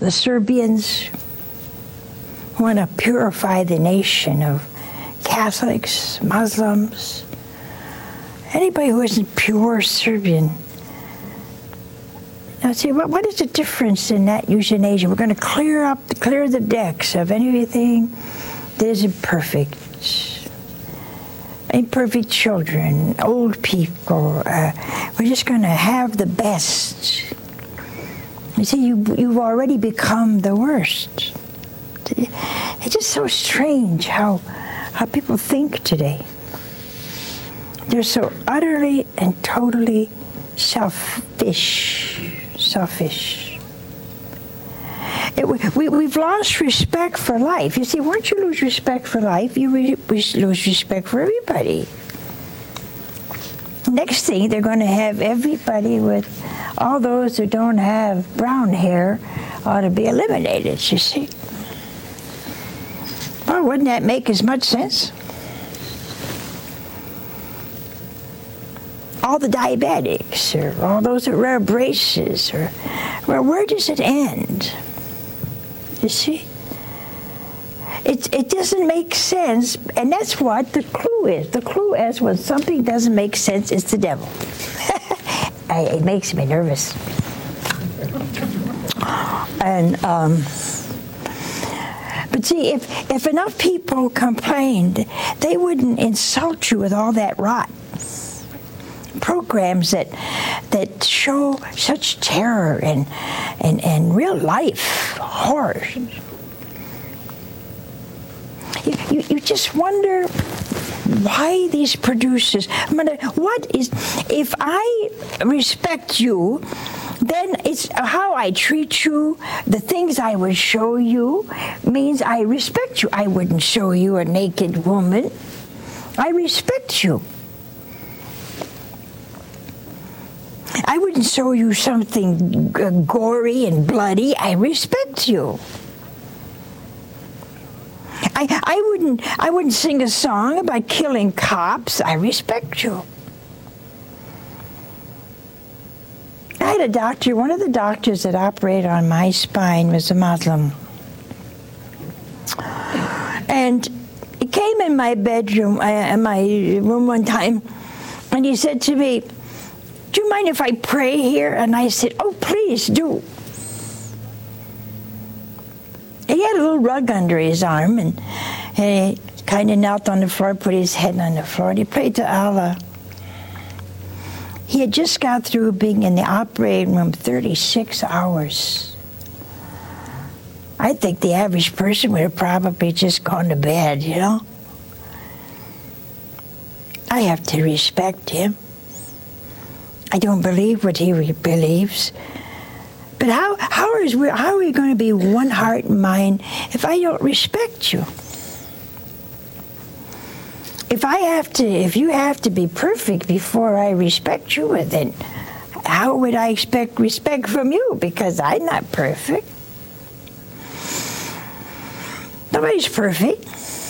the Serbians want to purify the nation of Catholics, Muslims, anybody who isn't pure Serbian. Now see, what is the difference in that euthanasia? We're going to clear the decks of anything that isn't perfect. Imperfect children, old people. We're just going to have the best. You see, you've already become the worst. It's just so strange how people think today. They're so utterly and totally selfish. We've lost respect for life. You see, once you lose respect for life, you lose respect for everybody. Next thing, they're going to have everybody with all those who don't have brown hair ought to be eliminated, you see. Well, wouldn't that make as much sense? All the diabetics, or all those that wear braces, or where does it end? You see? It doesn't make sense, and that's what the clue is. The clue is when something doesn't make sense, it's the devil. It makes me nervous. And but see, if enough people complained, they wouldn't insult you with all that rot. Programs that show such terror and real life horror. You just wonder why these producers. If I respect you, then it's how I treat you, the things I would show you means I respect you. I wouldn't show you a naked woman. I respect you. I wouldn't show you something gory and bloody. I respect you. I wouldn't sing a song about killing cops. I respect you. I had a doctor, one of the doctors that operated on my spine was a Muslim. And he came in my bedroom, in my room one time, and he said to me, "Do you mind if I pray here?" And I said, "Oh, please do." He had a little rug under his arm, and he kind of knelt on the floor, put his head on the floor, and he prayed to Allah. He had just got through being in the operating room 36 hours. I think the average person would have probably just gone to bed, you know. I have to respect him. I don't believe what he believes. But how are we going to be one heart and mind if I don't respect you? If you have to be perfect before I respect you, then how would I expect respect from you? Because I'm not perfect. Nobody's perfect.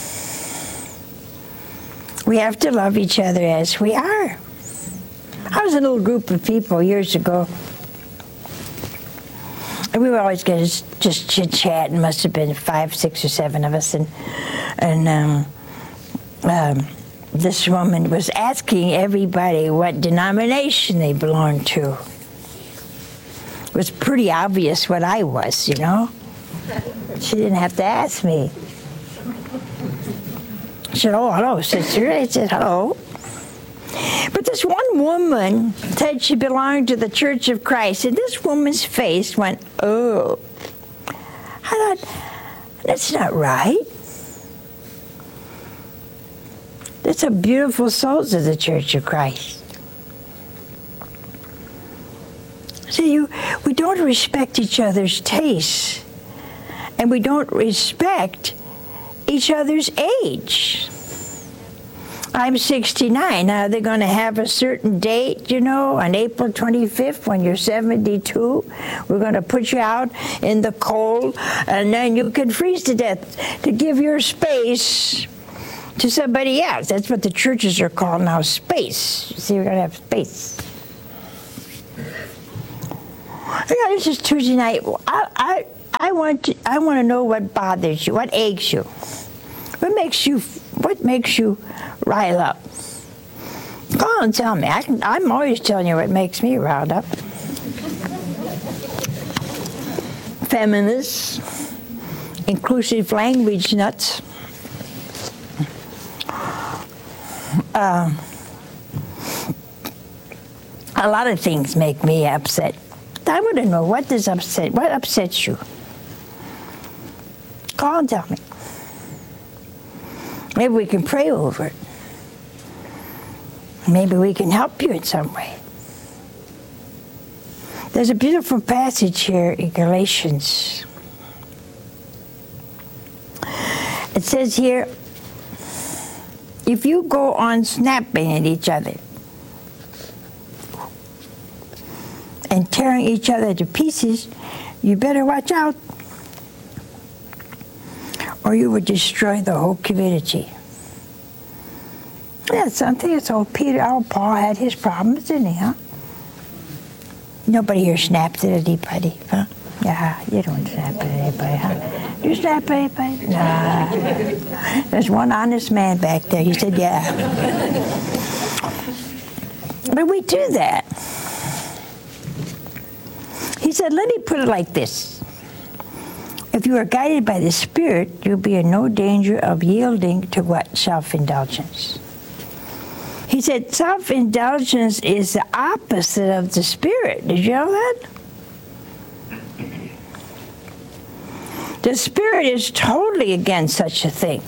We have to love each other as we are. I was in a little group of people years ago, and we would always get just chit-chat, and must have been 5, 6, or 7 of us, and this woman was asking everybody what denomination they belonged to. It was pretty obvious what I was, you know. She didn't have to ask me. She said, "Oh, hello, sister." I said, "Hello." But this one woman said she belonged to the Church of Christ, and this woman's face went, "Oh." I thought, that's not right. That's a beautiful souls of the Church of Christ. See, we don't respect each other's tastes, and we don't respect each other's age. I'm 69. Now, they're going to have a certain date, you know, on April 25th when you're 72. We're going to put you out in the cold, and then you can freeze to death to give your space to somebody else. That's what the churches are called now, space. You see, we're going to have space. Yeah, this is Tuesday night. I want to know what bothers you, what aches you, what makes you rile up. Call and tell me. I'm always telling you what makes me riled up. Feminists, inclusive language nuts. A lot of things make me upset. I want to know what upsets you. Call and tell me. Maybe we can pray over it. Maybe we can help you in some way. There's a beautiful passage here in Galatians. It says here, if you go on snapping at each other and tearing each other to pieces, you better watch out, or you would destroy the whole community. That's something. It's old Paul had his problems, didn't he, huh? Nobody here snaps at anybody, huh? Yeah, you don't snap at anybody, huh? Do you snap at anybody? Nah. There's one honest man back there. He said, yeah. But we do that. He said, let me put it like this. If you are guided by the Spirit, you'll be in no danger of yielding to what? Self-indulgence. He said self-indulgence is the opposite of the Spirit. Did you know that? The Spirit is totally against such a thing.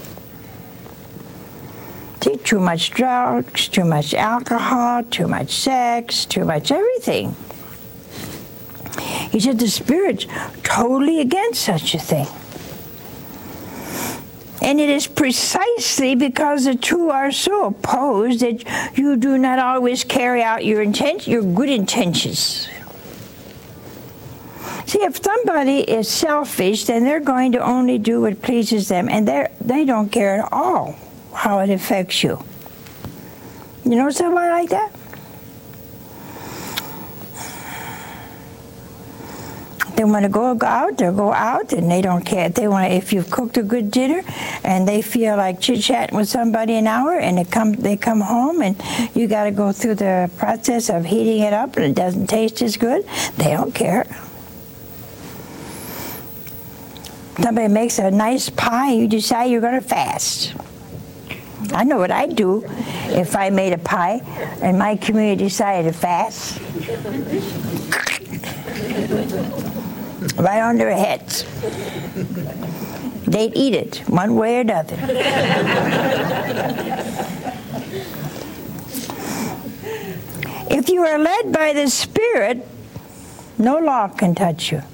See, too much drugs, too much alcohol, too much sex, too much everything. He said the Spirit's totally against such a thing. And it is precisely because the two are so opposed that you do not always carry out your good intentions. See, if somebody is selfish, then they're going to only do what pleases them, and they don't care at all how it affects you. You know somebody like that? They want to go out, they'll go out, and they don't care. They want, if you've cooked a good dinner, and they feel like chit-chatting with somebody an hour, and they come home, and you got to go through the process of heating it up, and it doesn't taste as good. They don't care. Somebody makes a nice pie, you decide you're going to fast. I know what I'd do if I made a pie, and my community decided to fast. Right on their heads. They'd eat it one way or another. If you are led by the Spirit, no law can touch you.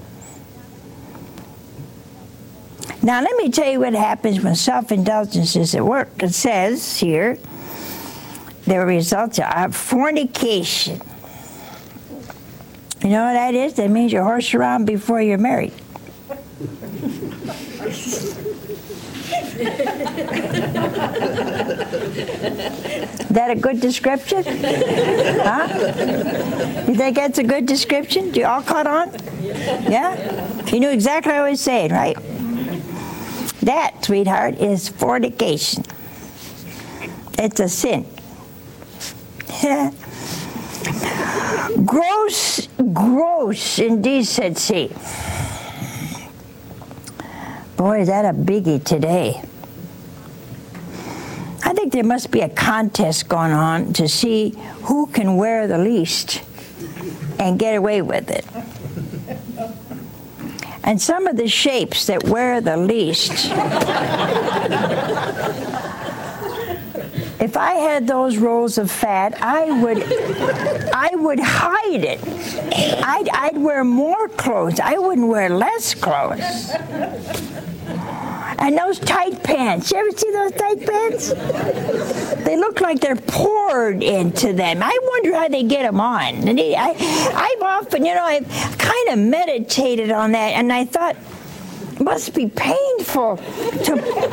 Now let me tell you what happens when self-indulgence is at work. It says here, the results are fornication. You know what that is? That means you horse around before you're married. Is that a good description? Huh? You think that's a good description? Do you all caught on? Yeah? You knew exactly what I was saying, right? That, sweetheart, is fornication. It's a sin. Gross indecency. Boy, is that a biggie today. I think there must be a contest going on to see who can wear the least and get away with it. And some of the shapes that wear the least, if I had those rolls of fat, I would hide it. I'd wear more clothes. I wouldn't wear less clothes. And those tight pants. You ever see those tight pants? They look like they're poured into them. I wonder how they get them on. And I've often, I've kind of meditated on that, and I thought, it must be painful to...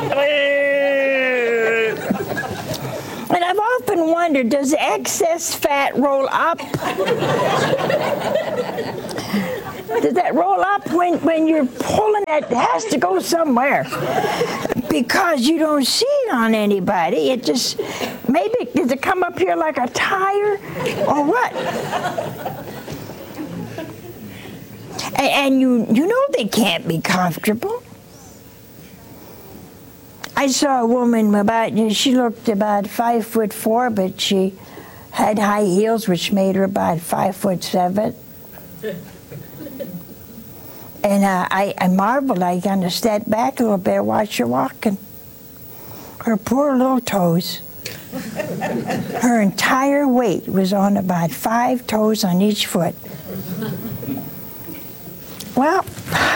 And I've often wondered, does excess fat roll up? Does that roll up when you're pulling it? It has to go somewhere because you don't see it on anybody. It just, maybe, does it come up here like a tire or what? And you know they can't be comfortable. I saw a woman she looked about 5'4", but she had high heels, which made her about 5'7". And I marveled. I kind of stepped back a little bit, watched her walking. Her poor little toes. Her entire weight was on about 5 toes on each foot. Well,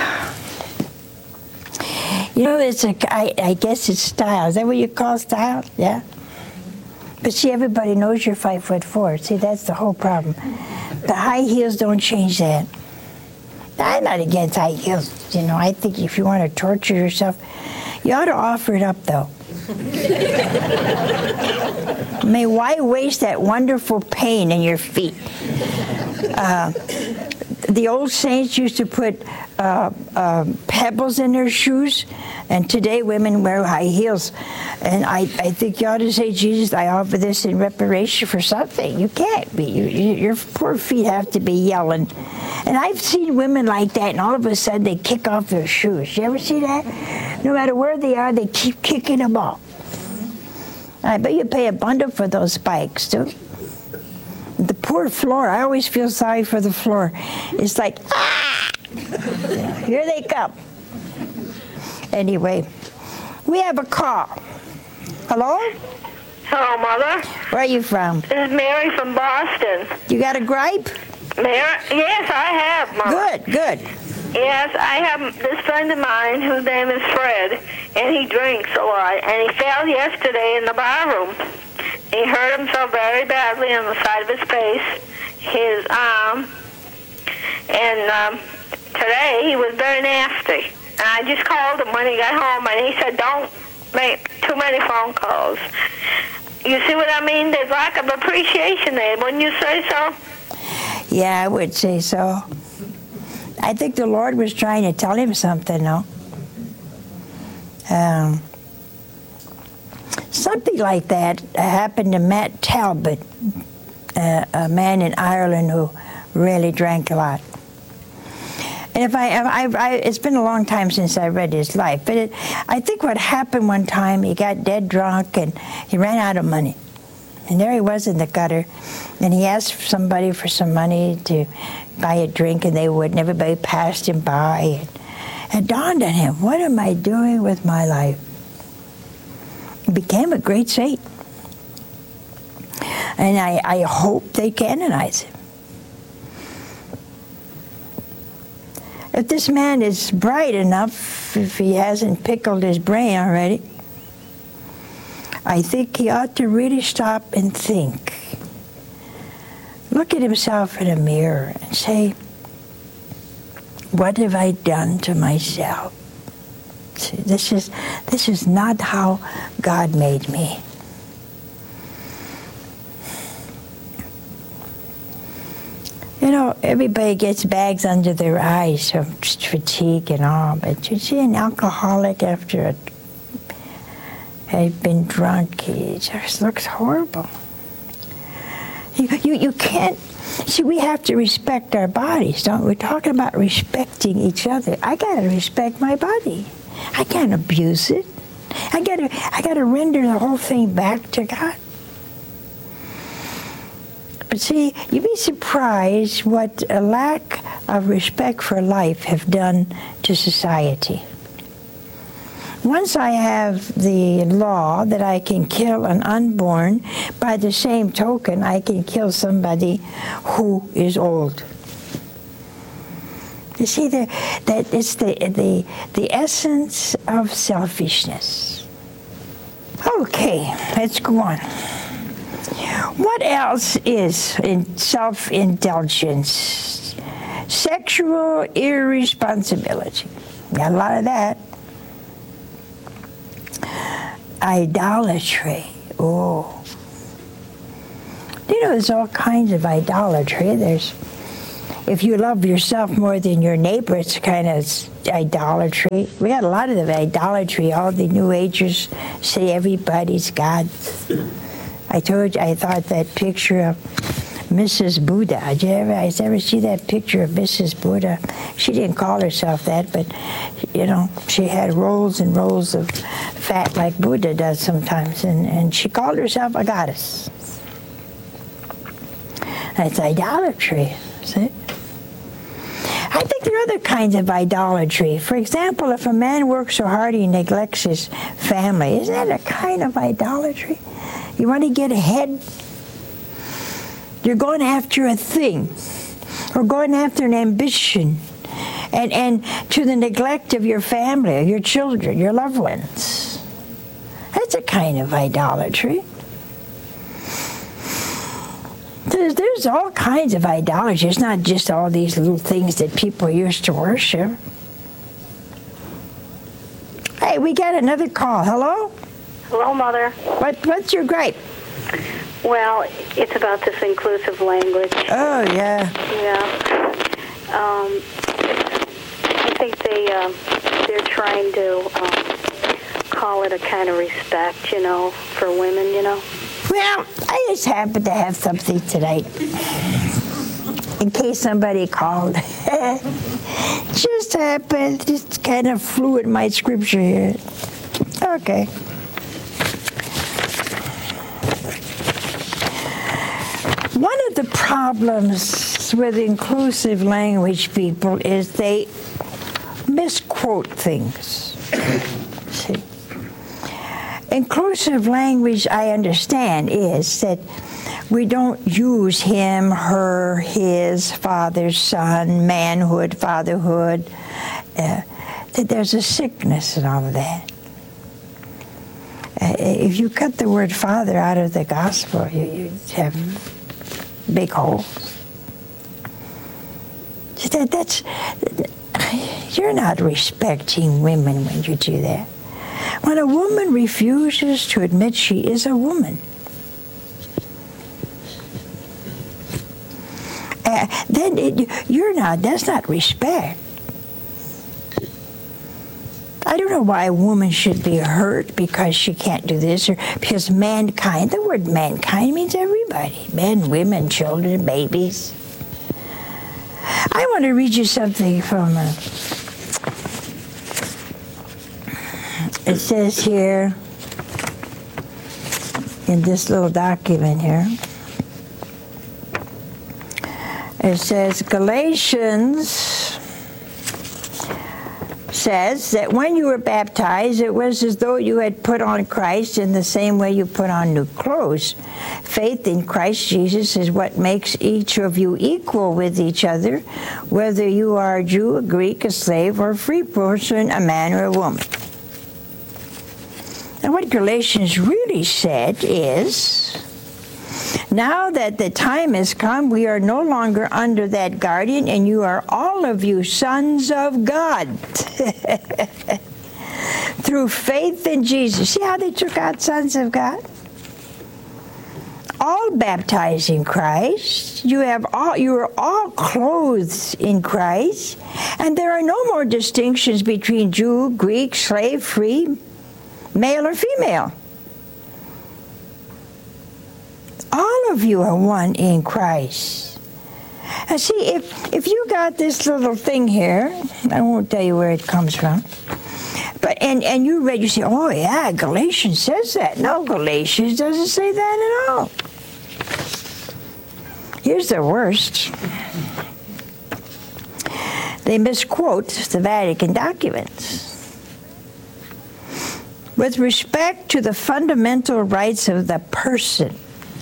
you know, I guess it's style. Is that what you call style? Yeah. But see, everybody knows you're 5'4". See, that's the whole problem. The high heels don't change that. I'm not against high heels. You know, I think if you want to torture yourself, you ought to offer it up, though. I mean, why waste that wonderful pain in your feet? The old saints used to put pebbles in their shoes, and today women wear high heels. And I think you ought to say, Jesus, I offer this in reparation for something. You can't be. Your poor feet have to be yelling. And I've seen women like that, and all of a sudden they kick off their shoes. You ever see that? No matter where they are, they keep kicking them off. I bet you pay a bundle for those spikes, too. The poor floor, I always feel sorry for the floor. It's like, ah! Here they come. Anyway, we have a call. Hello? Hello, Mother. Where are you from? This is Mary from Boston. You got a gripe? Mary? Yes, I have, Mother. Good. Yes, I have this friend of mine whose name is Fred, and he drinks a lot, and he fell yesterday in the bar room. He hurt himself very badly on the side of his face, his arm, and today he was very nasty. And I just called him when he got home, and he said, don't make too many phone calls. You see what I mean? There's lack of appreciation there. Wouldn't you say so? Yeah, I would say so. I think the Lord was trying to tell him something, though. Something like that happened to Matt Talbot, a man in Ireland who really drank a lot. And it's been a long time since I read his life, but I think what happened one time, he got dead drunk and he ran out of money. And there he was in the gutter, and he asked somebody for some money to buy a drink, and they wouldn't. Everybody passed him by. And it dawned on him, what am I doing with my life? He became a great saint. And I hope they canonize him. If this man is bright enough, if he hasn't pickled his brain already, I think he ought to really stop and think. Look at himself in a mirror and say, what have I done to myself? See, this is not how God made me. You know, everybody gets bags under their eyes from fatigue and all, but you see an alcoholic after had been drunk, he just looks horrible. You can't, see, we have to respect our bodies, don't we? We're talking about respecting each other. I gotta respect my body. I can't abuse it. I gotta render the whole thing back to God. But see, you'd be surprised what a lack of respect for life have done to society. Once I have the law that I can kill an unborn, by the same token, I can kill somebody who is old. You see, that it's the essence of selfishness. Okay, let's go on. What else is in self-indulgence? Sexual irresponsibility. Got a lot of that. Idolatry. Oh. You know, there's all kinds of idolatry. There's if you love yourself more than your neighbor, it's kind of idolatry. We got a lot of the idolatry. All the New Agers say everybody's God. I told you, I thought that picture of Mrs. Buddha. Did you ever see that picture of Mrs. Buddha? She didn't call herself that, but you know, she had rolls and rolls of fat like Buddha does sometimes, and she called herself a goddess. That's idolatry, see? I think there are other kinds of idolatry. For example, if a man works so hard he neglects his family, isn't that a kind of idolatry? You want to get ahead? You're going after a thing, or going after an ambition, and to the neglect of your family, or your children, your loved ones. That's a kind of idolatry. There's all kinds of idolatry. It's not just all these little things that people used to worship. Hey, we got another call. Hello? Hello, Mother. What's your gripe? Well, it's about this inclusive language. Oh, yeah. Yeah. I think they're trying to call it a kind of respect, you know, for women, you know. Well, I just happen to have something tonight. In case somebody called. Just happened, just kind of flew in my scripture here. Okay. One of the problems with inclusive language people is they misquote things. See? Inclusive language, I understand, is that we don't use him, her, his, father, son, manhood, fatherhood. That there's a sickness in all of that. If you cut the word father out of the gospel, you have big holes. You're not respecting women when you do that. When a woman refuses to admit she is a woman, that's not respect. I don't know why a woman should be hurt because she can't do this, or because mankind, the word mankind means everybody, men, women, children, babies. I want to read you something from it says here in this little document here, it says Galatians says that when you were baptized, it was as though you had put on Christ in the same way you put on new clothes. Faith in Christ Jesus is what makes each of you equal with each other, whether you are a Jew, a Greek, a slave, or a free person, a man or a woman. And what Galatians really said is, now that the time has come, we are no longer under that guardian, and you are all of you sons of God. Through faith in Jesus. See how they took out sons of God? All baptized in Christ. You are all clothed in Christ. And there are no more distinctions between Jew, Greek, slave, free, male or female. All of you are one in Christ. And see, if you got this little thing here, I won't tell you where it comes from, but and you read, you say, oh yeah, Galatians says that. No, Galatians doesn't say that at all. Here's the worst. They misquote the Vatican documents. With respect to the fundamental rights of the person,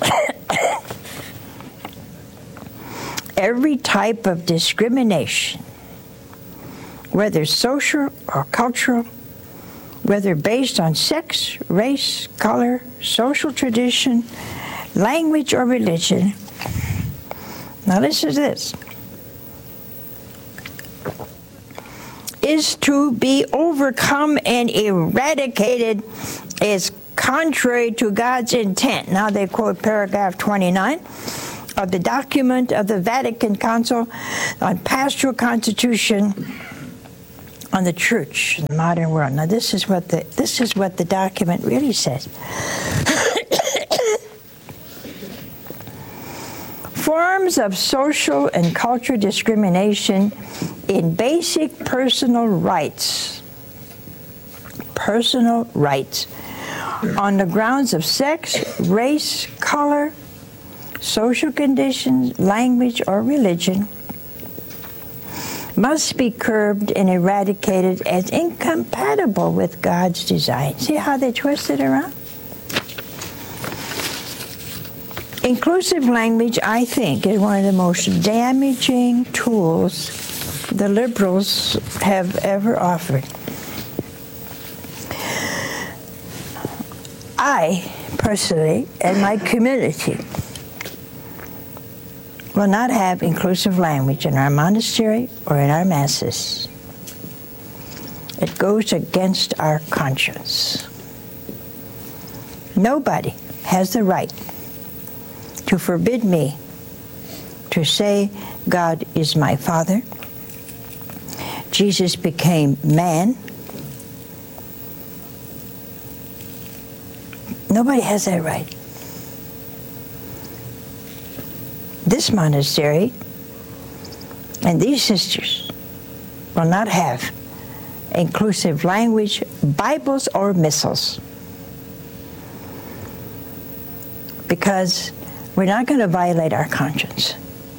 every type of discrimination, whether social or cultural, whether based on sex, race, color, social tradition, language, or religion. Now listen to this. Is to be overcome and eradicated is contrary to God's intent. Now they quote paragraph 29 of the document of the Vatican Council on Pastoral Constitution on the Church in the modern world. Now, this is what the document really says. Forms of social and cultural discrimination in basic personal rights on the grounds of sex, race, color, social conditions, language, or religion must be curbed and eradicated as incompatible with God's design. See how they twist it around? Inclusive language, I think, is one of the most damaging tools the liberals have ever offered. I, personally, and my community will not have inclusive language in our monastery or in our masses. It goes against our conscience. Nobody has the right to forbid me to say God is my Father. Jesus became man. Nobody has that right. This monastery and these sisters will not have inclusive language, Bibles, or missals, because we're not going to violate our conscience.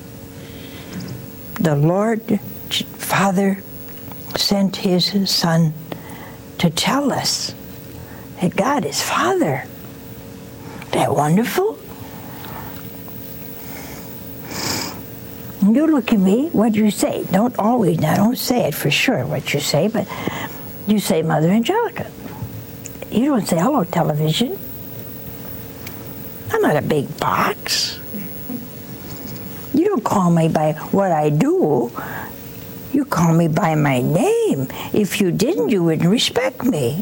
The Lord Father sent His Son to tell us that God is Father. Isn't that wonderful? You look at me, what do you say? Now don't say it for sure what you say, but you say Mother Angelica. You don't say hello television. I'm not a big box. You don't call me by what I do. You call me by my name. If you didn't, you wouldn't respect me.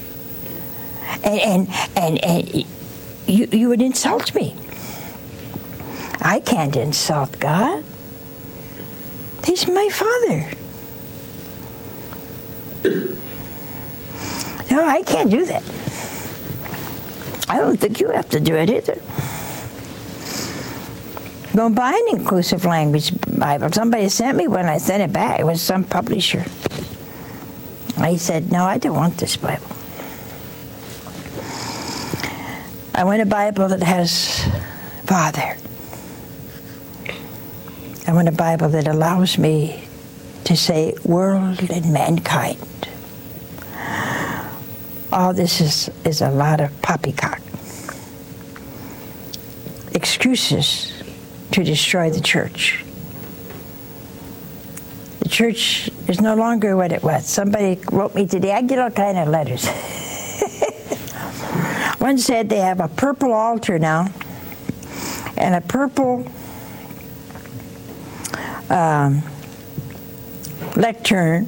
And you would insult me. I can't insult God. He's my Father. No, I can't do that. I don't think you have to do it either. Go buy an inclusive language Bible. Somebody sent me one. I sent it back. It was some publisher. I said, no, I don't want this Bible. I want a Bible that has Father. I want a Bible that allows me to say world and mankind. All this is a lot of poppycock. Excuses to destroy the church. The church is no longer what it was. Somebody wrote me today. I get all kind of letters. One said they have a purple altar now and a purple lectern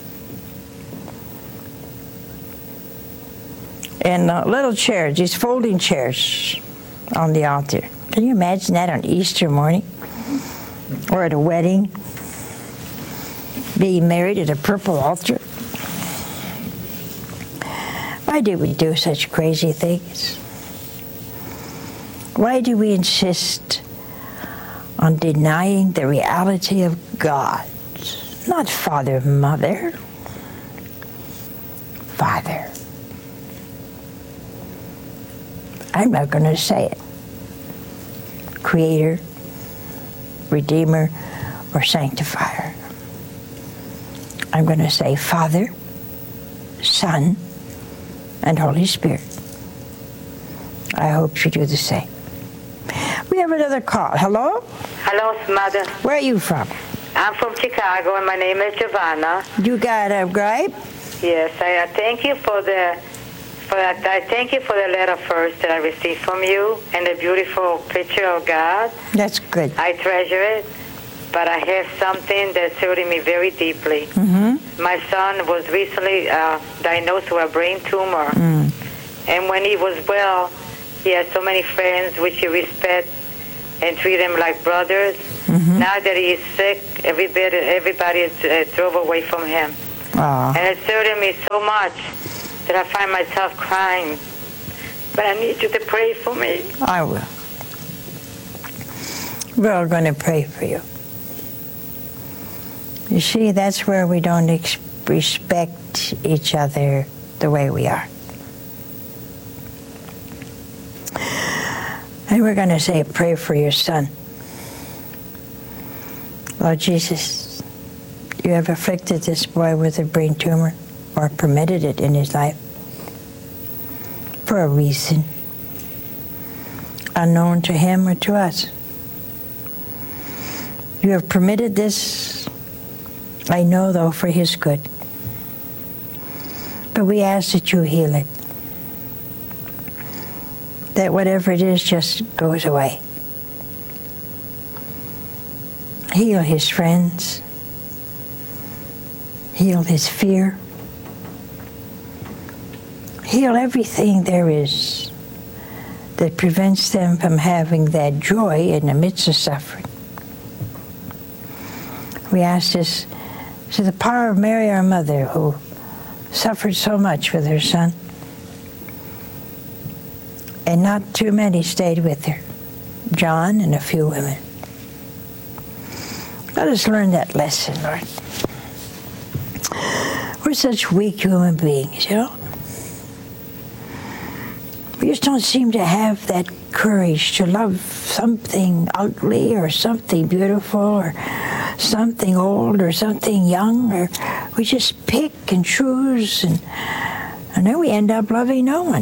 and little chairs, these folding chairs on the altar. Can you imagine that on Easter morning? Or at a wedding? Being married at a purple altar? Why do we do such crazy things? Why do we insist on denying the reality of God? Not Father, Mother. Father. I'm not going to say it. Creator, Redeemer, or Sanctifier. I'm going to say Father, Son, and Holy Spirit. I hope you do the same. We have another call. Hello? Hello, Mother. Where are you from? I'm from Chicago, and my name is Giovanna. You got a gripe? Yes, I thank you for the letter first that I received from you and the beautiful picture of God. That's good. I treasure it, but I have something that's hurting me very deeply. Mm-hmm. My son was recently diagnosed with a brain tumor, and when he was well, he had so many friends which he respect, and treat him like brothers. Now that he is sick, everybody is drove away from him. Aw. And it's hurting me so much that I find myself crying. But I need you to pray for me. I will. We're all going to pray for you. You see, that's where we don't respect each other the way we are. And we're going to say a prayer for your son. Lord Jesus, you have afflicted this boy with a brain tumor, or permitted it in his life, for a reason, unknown to him or to us. You have permitted this, I know, though, for his good. But we ask that you heal it. That whatever it is just goes away. Heal his friends. Heal his fear. Heal everything there is that prevents them from having that joy in the midst of suffering. We ask this to the power of Mary, our mother, who suffered so much with her son. And not too many stayed with her. John and a few women. Let us learn that lesson, Lord. We're such weak human beings, you know? We just don't seem to have that courage to love something ugly or something beautiful or something old or something young, or we just pick and choose, and then we end up loving no one.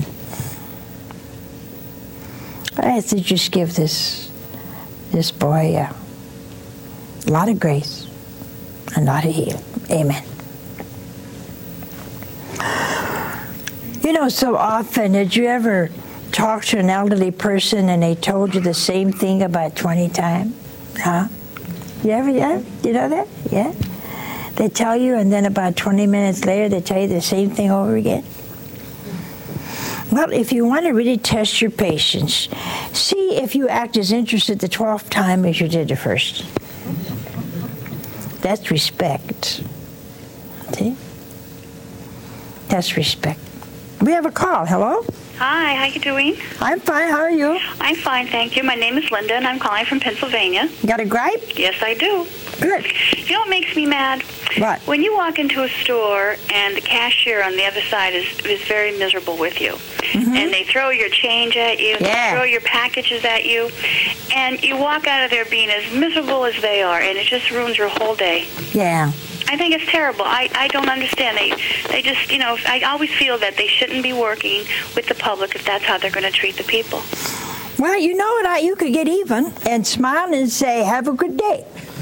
I have to just give this boy a lot of grace, a lot of healing. Amen. You know, so often, did you ever talk to an elderly person and they told you the same thing about 20 times? Huh? You ever, yeah? You know that? Yeah? They tell you, and then about 20 minutes later, they tell you the same thing over again. Well, if you want to really test your patience, see if you act as interested the 12th time as you did the first. That's respect. See? That's respect. We have a call. Hello? Hi, how you doing? I'm fine. How are you? I'm fine, thank you. My name is Linda, and I'm calling from Pennsylvania. Got a gripe? Yes, I do. Good. You know what makes me mad? What? When you walk into a store and the cashier on the other side is very miserable with you, and they throw your change at you, Yeah. they throw your packages at you, and you walk out of there being as miserable as they are, and it just ruins your whole day. Yeah. I think it's terrible. I don't understand. They just, you know, I always feel that they shouldn't be working with the public if that's how they're going to treat the people. Well, you know what? You could get even and smile and say, have a good day.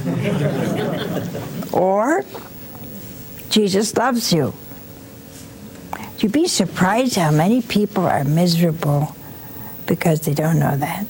Or, Jesus loves you. You'd be surprised how many people are miserable because they don't know that.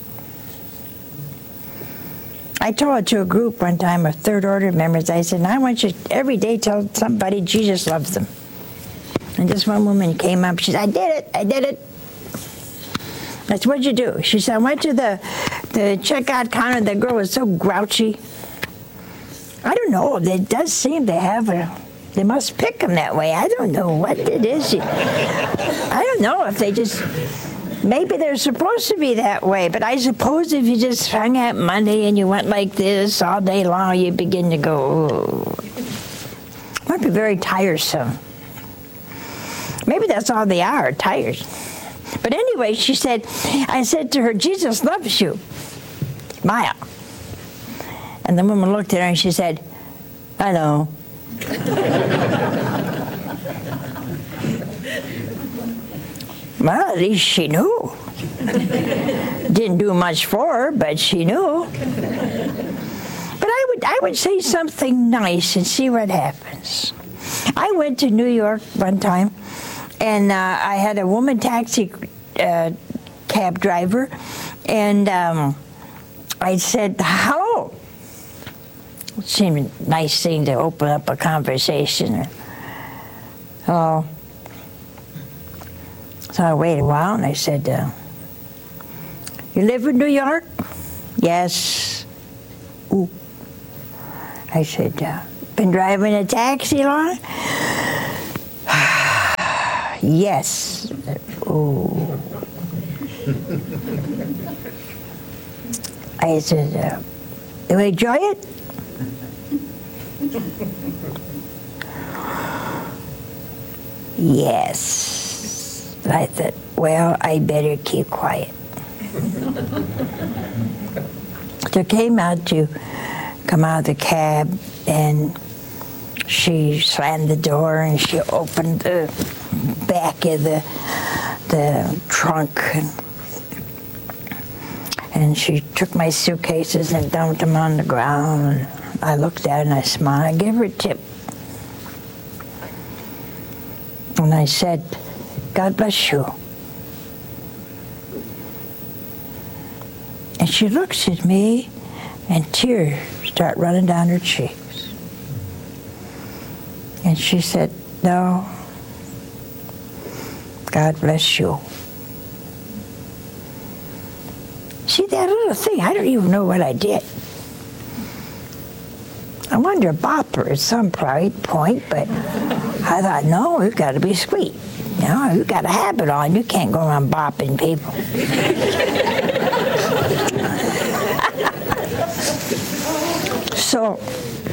I told it to a group one time of Third Order members. I said, I want you every day tell somebody Jesus loves them. And this one woman came up. She said, I did it. That's what you do. She said, I went to the checkout counter. The girl was so grouchy. I don't know. It does seem to have they must pick them that way. I don't know what it is. I don't know if they just, maybe they're supposed to be that way. But I suppose if you just hung out Monday and you went like this all day long, you begin to go, oh. It might be very tiresome. Maybe that's all they are, tired. But anyway, she said, I said to her, Jesus loves you. Smile. And the woman looked at her and she said, I know. Well, at least she knew. Didn't do much for her, but she knew. But I would say something nice and see what happens. I went to New York one time, and I had a woman taxi cab driver, and I said, hello. It seemed a nice thing to open up a conversation. Oh. So I waited a while, and I said, you live in New York? yes. Ooh. I said, been driving a taxi long? Yes. Ooh. I said, you enjoy it? Yes. I thought, well, I better keep quiet. So came out to come out of the cab, and she slammed the door and she opened the back of the trunk, and she took my suitcases and dumped them on the ground. I looked at her and I smiled. I gave her a tip. And I said, God bless you. And she looks at me, and tears start running down her cheeks. And she said, no, God bless you. See, that little thing, I don't even know what I did. I wanted to bop her at some point, but I thought, no, you've got to be sweet. You know, you've got to have it on. You can't go around bopping people. So,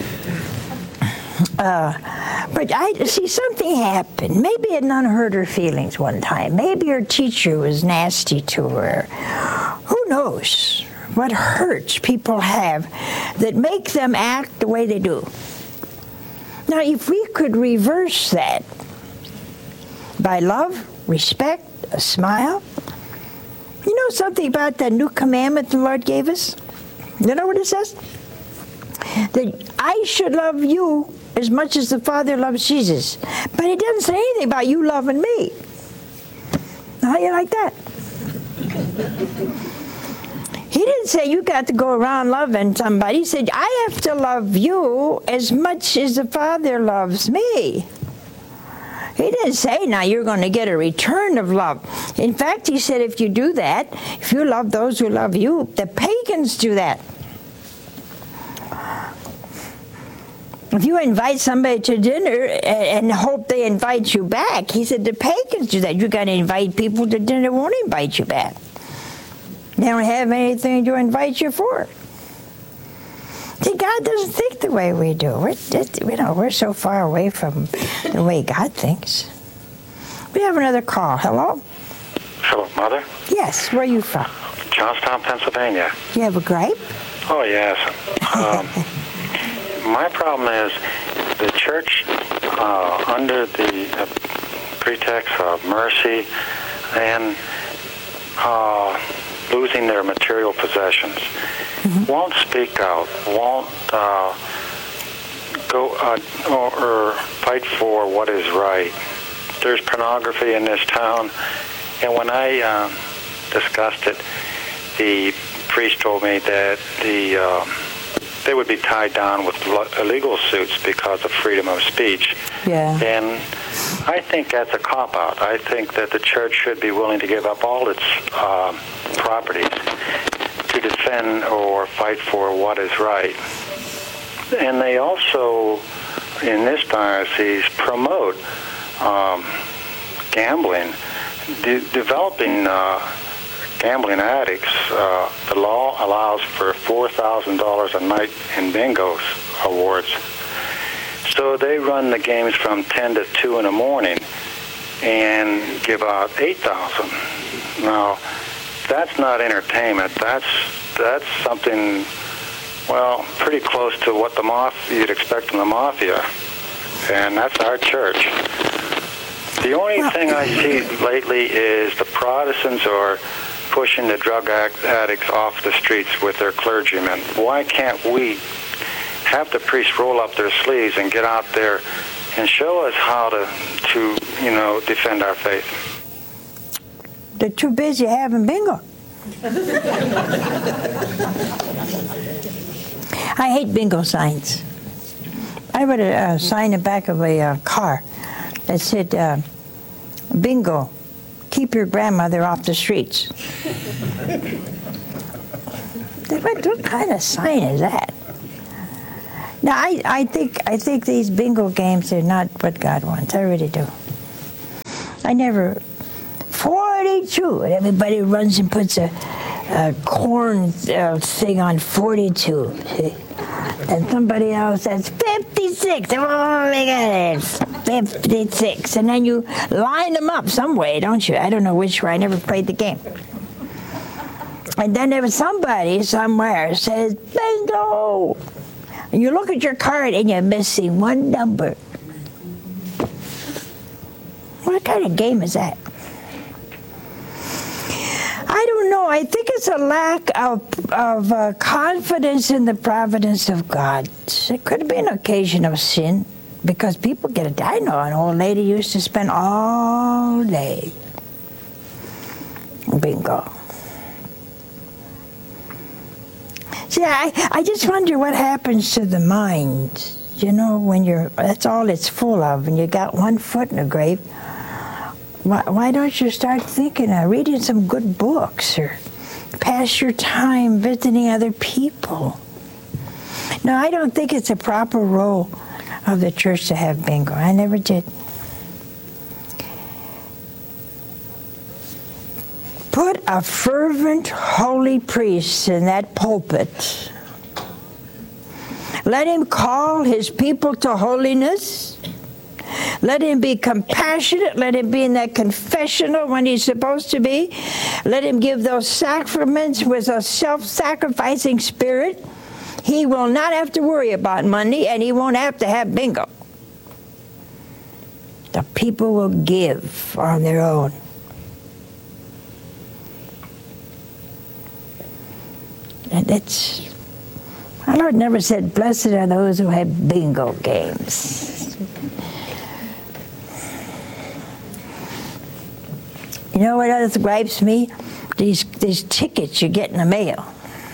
but I see something happened. Maybe it none hurt her feelings one time. Maybe her teacher was nasty to her. Who knows what hurts people have that make them act the way they do. Now, if we could reverse that by love, respect, a smile. You know something about the new commandment the Lord gave us? You know what it says? That I should love you as much as the Father loves Jesus. But it doesn't say anything about you loving me. How you like that? He didn't say you got to go around loving somebody. He said, I have to love you as much as the Father loves me. He didn't say, now you're going to get a return of love. In fact, he said, if you do that, if you love those who love you, the pagans do that. If you invite somebody to dinner and hope they invite you back, he said the pagans do that. You're going to invite people to dinner that won't invite you back. They don't have anything to invite you for. See, God doesn't think the way we do. We're so far away from the way God thinks. We have another call. Hello? Hello, Mother? Yes, where are you from? Johnstown, Pennsylvania. You have a gripe? Oh, yes. My problem is the church, under the pretext of mercy and losing their material possessions, won't speak out, won't go or fight for what is right. There's pornography in this town, and when I discussed it, the priest told me that they would be tied down with illegal suits because of freedom of speech. Yeah. And I think that's a cop-out. I think that the church should be willing to give up all its properties to defend or fight for what is right. And they also, in this diocese, promote gambling, developing gambling addicts. The law allows for $4,000 a night in bingo awards. So they run the games from 10 to 2 in the morning and give out $8,000. Now, that's not entertainment. That's something, well, pretty close to what you'd expect from the mafia. And that's our church. The only thing I see lately is the Protestants are pushing the drug addicts off the streets with their clergymen. Why can't we have the priests roll up their sleeves and get out there and show us how to defend our faith? They're too busy having bingo. I hate bingo signs. I read a sign in the back of a car that said, bingo, keep your grandmother off the streets. What kind of sign is that? Now, I think these bingo games are not what God wants. I really do. I never 42, and everybody runs and puts a corn thing on 42. See? And somebody else says 56. Oh my God, it's 56. And then you line them up some way, don't you? I don't know which way. I never played the game. And then there was somebody somewhere says bingo. And you look at your card and you're missing one number. What kind of game is that? I don't know. I think it's a lack of confidence in the providence of God. It could be an occasion of sin because people get it. I know an old lady used to spend all day bingo. See, I just wonder what happens to the mind, you know, when that's all it's full of, and you got one foot in the grave. Why don't you start thinking of reading some good books or pass your time visiting other people? No, I don't think it's a proper role of the church to have bingo. I never did. Put a fervent, holy priest in that pulpit. Let him call his people to holiness. Let him be compassionate. Let him be in that confessional when he's supposed to be. Let him give those sacraments with a self-sacrificing spirit. He will not have to worry about money, and he won't have to have bingo. The people will give on their own. And our Lord never said, blessed are those who have bingo games. You know what else gripes me? These tickets you get in the mail.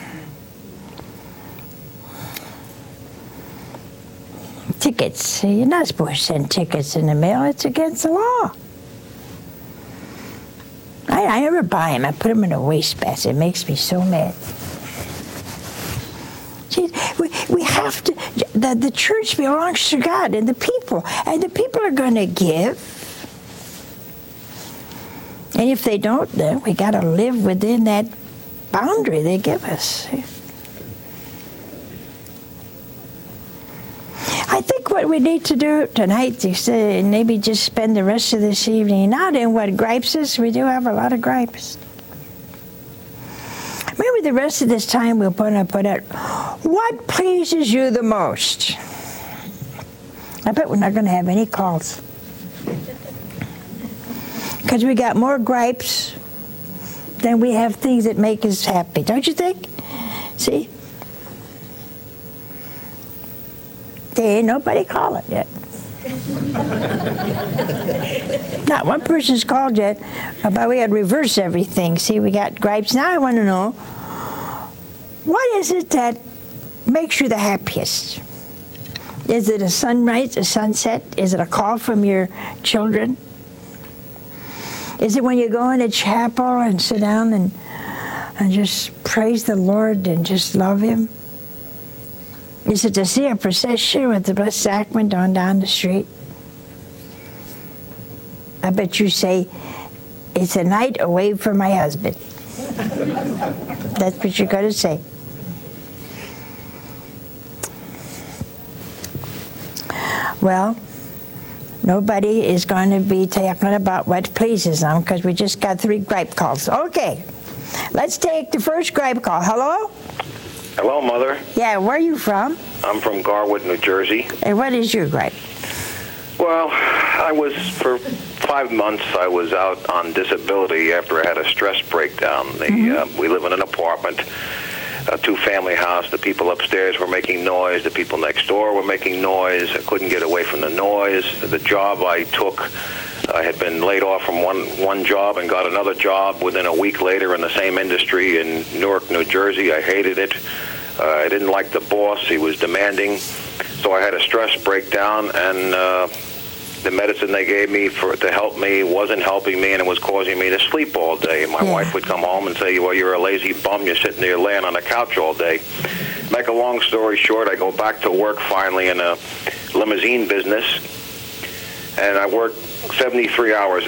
Tickets. You're not supposed to send tickets in the mail. It's against the law. I never buy them. I put them in a wastebasket. It makes me so mad. See, we have to, the church belongs to God and the people are going to give. And if they don't, then we got to live within that boundary they give us. I think what we need to do tonight is maybe just spend the rest of this evening not in what gripes us. We do have a lot of gripes. Maybe the rest of this time we'll put out what pleases you the most. I bet we're not going to have any calls. Because we got more gripes than we have things that make us happy. Don't you think? See? There ain't nobody calling yet. Not one person's called yet, but we had to reverse everything. See, we got gripes. Now I want to know, what is it that makes you the happiest? Is it a sunrise, a sunset? Is it a call from your children? Is it when you go into chapel and sit down and just praise the Lord and just love Him? Is it to see a procession with the Blessed Sacrament on down the street? I bet you say, it's a night away from my husband. That's what you're going to say. Well, nobody is going to be talking about what pleases them because we just got 3 gripe calls. Okay, let's take the first gripe call. Hello? Hello, Mother. Yeah, where are you from? I'm from Garwood, New Jersey. And what is your gripe? Well, for 5 months, I was out on disability after I had a stress breakdown. We live in an apartment, a 2-family house. The people upstairs were making noise. The people next door were making noise. I couldn't get away from the noise. The job I took, I had been laid off from one job and got another job within a week later in the same industry in Newark, New Jersey. I hated it. I didn't like the boss. He was demanding. So I had a stress breakdown, and the medicine they gave me to help me wasn't helping me, and it was causing me to sleep all day. My wife would come home and say, well, you're a lazy bum. You're sitting there laying on the couch all day. Make a long story short, I go back to work finally in a limousine business, and I work 73 hours